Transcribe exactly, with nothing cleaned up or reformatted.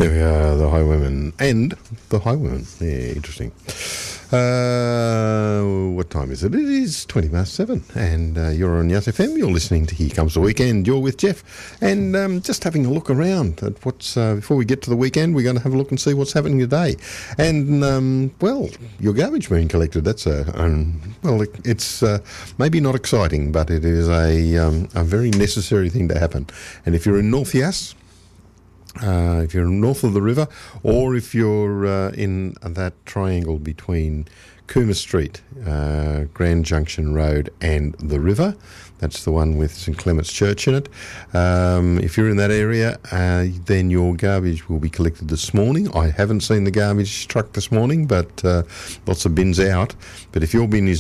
There we are, the Highwaymen and the Highwaymen. Yeah, interesting. Uh, what time is it? It is twenty past seven, and uh, you're on Yas F M. You're listening to Here Comes the Weekend. You're with Jeff, and um, just having a look around at what's uh, before we get to the weekend. We're going to have a look and see what's happening today. And um, well, your garbage being collected. That's a um, well, it, it's uh, maybe not exciting, but it is a um, a very necessary thing to happen. And if you're in North Yass, Uh, if you're north of the river, or if you're uh, in that triangle between Cooma Street, uh, Grand Junction Road and the river, that's the one with St Clement's Church in it. Um, if you're in that area, uh, then your garbage will be collected this morning. I haven't seen the garbage truck this morning, but uh, lots of bins out. But if your bin is